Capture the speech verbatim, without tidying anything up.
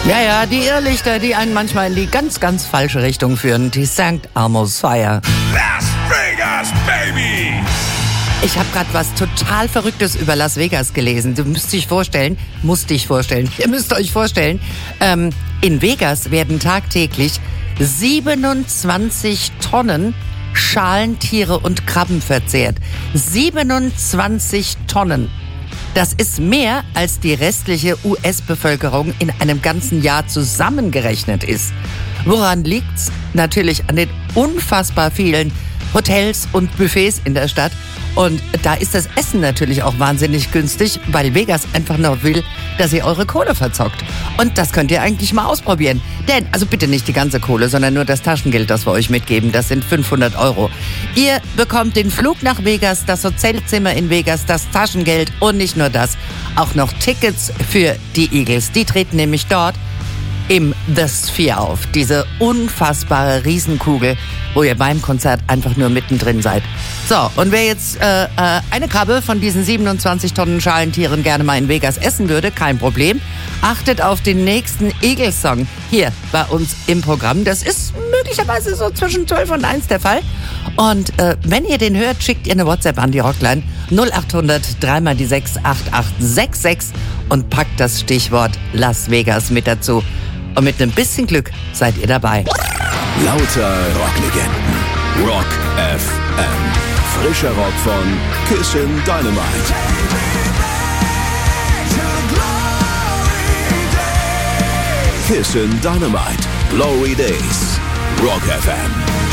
Ja, ja, die Irrlichter, die einen manchmal in die ganz, ganz falsche Richtung führen. Die Sankt Amos Fire. Las Vegas, baby! Ich habe gerade was total Verrücktes über Las Vegas gelesen. Du müsst dich vorstellen, musst dich vorstellen, ihr müsst euch vorstellen, ähm, in Vegas werden tagtäglich siebenundzwanzig Tonnen Schalentiere und Krabben verzehrt. siebenundzwanzig Tonnen. Das ist mehr, als die restliche U S-Bevölkerung in einem ganzen Jahr zusammengerechnet ist. Woran liegt's? Natürlich an den unfassbar vielen Hotels und Buffets in der Stadt. Und da ist das Essen natürlich auch wahnsinnig günstig, weil Vegas einfach nur will, dass ihr eure Kohle verzockt. Und das könnt ihr eigentlich mal ausprobieren. Denn, also bitte nicht die ganze Kohle, sondern nur das Taschengeld, das wir euch mitgeben. Das sind fünfhundert Euro. Ihr bekommt den Flug nach Vegas, das Hotelzimmer in Vegas, das Taschengeld und nicht nur das, auch noch Tickets für die Eagles. Die treten nämlich dort im The Sphere auf. Diese unfassbare Riesenkugel, wo ihr beim Konzert einfach nur mittendrin seid. So, und wer jetzt äh, äh, eine Krabbe von diesen siebenundzwanzig Tonnen Schalentieren gerne mal in Vegas essen würde, kein Problem. Achtet auf den nächsten Eagles-Song hier bei uns im Programm. Das ist möglicherweise so zwischen zwölf und eins der Fall. Und äh, wenn ihr den hört, schickt ihr eine WhatsApp an die Rockline null acht hundert drei mal die sechs acht acht sechs sechs und packt das Stichwort Las Vegas mit dazu. Und mit einem bisschen Glück seid ihr dabei. Lauter Rocklegenden. Rock F M. Frischer Rock von Kissin' Dynamite. Kissin' Dynamite. Glory Days. Rock F M.